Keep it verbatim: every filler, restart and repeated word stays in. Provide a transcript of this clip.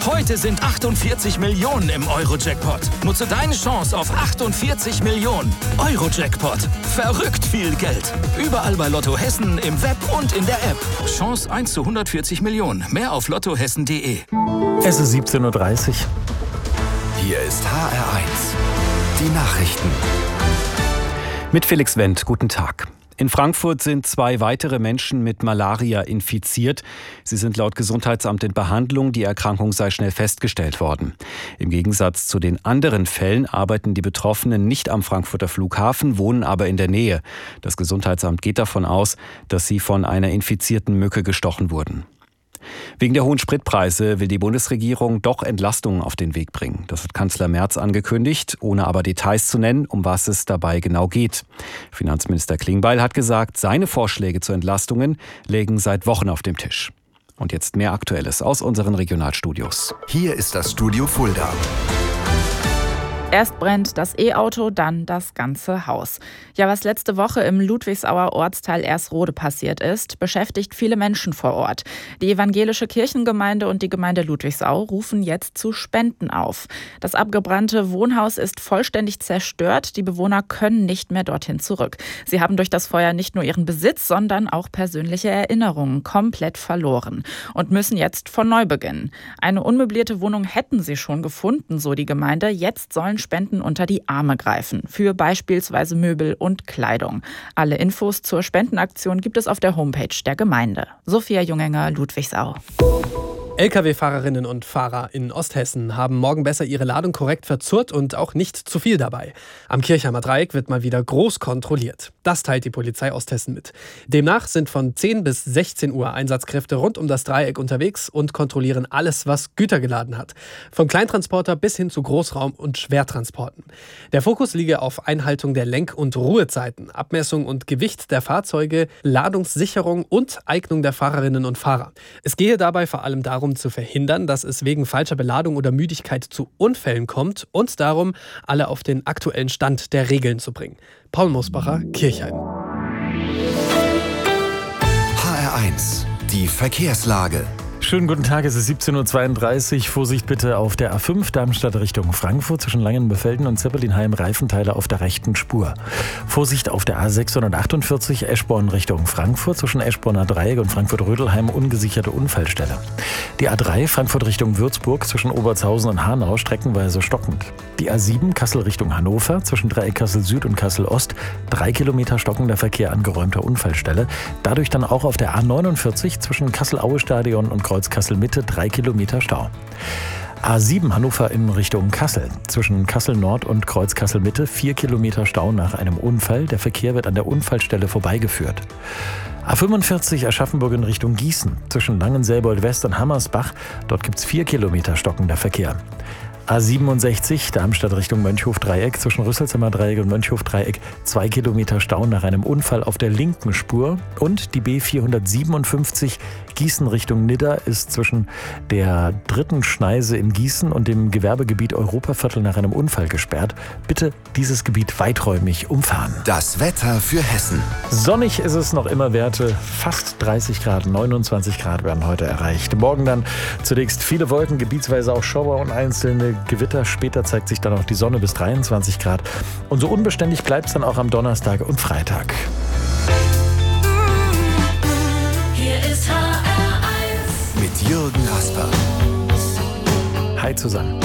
Heute sind achtundvierzig Millionen im Euro-Jackpot. Nutze deine Chance auf achtundvierzig Millionen. Euro-Jackpot. Verrückt viel Geld. Überall bei Lotto Hessen, im Web und in der App. Chance eins zu hundertvierzig Millionen. Mehr auf lottohessen punkt de. Es ist siebzehn Uhr dreißig. Hier ist H R eins. Die Nachrichten. Mit Felix Wendt. Guten Tag. In Frankfurt sind zwei weitere Menschen mit Malaria infiziert. Sie sind laut Gesundheitsamt in Behandlung. Die Erkrankung sei schnell festgestellt worden. Im Gegensatz zu den anderen Fällen arbeiten die Betroffenen nicht am Frankfurter Flughafen, wohnen aber in der Nähe. Das Gesundheitsamt geht davon aus, dass sie von einer infizierten Mücke gestochen wurden. Wegen der hohen Spritpreise will die Bundesregierung doch Entlastungen auf den Weg bringen. Das hat Kanzler Merz angekündigt, ohne aber Details zu nennen, um was es dabei genau geht. Finanzminister Klingbeil hat gesagt, seine Vorschläge zu Entlastungen lägen seit Wochen auf dem Tisch. Und jetzt mehr Aktuelles aus unseren Regionalstudios. Hier ist das Studio Fulda. Erst brennt das E-Auto, dann das ganze Haus. Ja, was letzte Woche im Ludwigsauer Ortsteil Ersrode passiert ist, beschäftigt viele Menschen vor Ort. Die evangelische Kirchengemeinde und die Gemeinde Ludwigsau rufen jetzt zu Spenden auf. Das abgebrannte Wohnhaus ist vollständig zerstört. Die Bewohner können nicht mehr dorthin zurück. Sie haben durch das Feuer nicht nur ihren Besitz, sondern auch persönliche Erinnerungen komplett verloren und müssen jetzt von neu beginnen. Eine unmöblierte Wohnung hätten sie schon gefunden, so die Gemeinde. Jetzt sollen Spenden unter die Arme greifen, für beispielsweise Möbel und Kleidung. Alle Infos zur Spendenaktion gibt es auf der Homepage der Gemeinde. Sophia Jungenger, Ludwigsau. L K W-Fahrerinnen und Fahrer in Osthessen haben morgen besser ihre Ladung korrekt verzurrt und auch nicht zu viel dabei. Am Kirchheimer Dreieck wird mal wieder groß kontrolliert. Das teilt die Polizei Osthessen mit. Demnach sind von zehn bis sechzehn Uhr Einsatzkräfte rund um das Dreieck unterwegs und kontrollieren alles, was Güter geladen hat. Vom Kleintransporter bis hin zu Großraum- und Schwertransporten. Der Fokus liege auf Einhaltung der Lenk- und Ruhezeiten, Abmessung und Gewicht der Fahrzeuge, Ladungssicherung und Eignung der Fahrerinnen und Fahrer. Es gehe dabei vor allem darum, zu verhindern, dass es wegen falscher Beladung oder Müdigkeit zu Unfällen kommt und darum, alle auf den aktuellen Stand der Regeln zu bringen. Paul Mosbacher, Kirchheim. H R eins. Die Verkehrslage. Schönen guten Tag, es ist siebzehn Uhr zweiunddreißig. Vorsicht bitte auf der A fünf Darmstadt Richtung Frankfurt zwischen Langenbefelden und Zeppelinheim, Reifenteile auf der rechten Spur. Vorsicht auf der A sechshundertachtundvierzig Eschborn Richtung Frankfurt zwischen Eschborner Dreieck und Frankfurt-Rödelheim, ungesicherte Unfallstelle. Die A drei Frankfurt Richtung Würzburg zwischen Obertshausen und Hanau streckenweise stockend. Die A sieben Kassel Richtung Hannover zwischen Dreieck Kassel Süd und Kassel Ost, drei Kilometer stockender Verkehr an geräumter Unfallstelle. Dadurch dann auch auf der A neunundvierzig zwischen Kassel-Aue-Stadion und Kreuz Kassel-Mitte, drei Kilometer Stau. A sieben Hannover in Richtung Kassel. Zwischen Kassel Nord und Kreuz Kassel-Mitte, vier Kilometer Stau nach einem Unfall. Der Verkehr wird an der Unfallstelle vorbeigeführt. A fünfundvierzig Aschaffenburg in Richtung Gießen. Zwischen Langenselbold West und Hammersbach. Dort gibt es vier Kilometer stockender Verkehr. A siebenundsechzig Darmstadt Richtung Mönchhof-Dreieck zwischen Rüsselsheimer Dreieck und Mönchhof-Dreieck, zwei Kilometer Stau nach einem Unfall auf der linken Spur. Und die B vierhundertsiebenundfünfzig Gießen Richtung Nidda ist zwischen der dritten Schneise in Gießen und dem Gewerbegebiet Europaviertel nach einem Unfall gesperrt. Bitte dieses Gebiet weiträumig umfahren. Das Wetter für Hessen. Sonnig ist es noch immer, Werte fast dreißig Grad, neunundzwanzig Grad werden heute erreicht. Morgen dann zunächst viele Wolken, gebietsweise auch Schauer und einzelne Gewitter. Später zeigt sich dann auch die Sonne bis dreiundzwanzig Grad. Und so unbeständig bleibt es dann auch am Donnerstag und Freitag. Hier ist H R eins Mit Jürgen Rasper. Hi zusammen.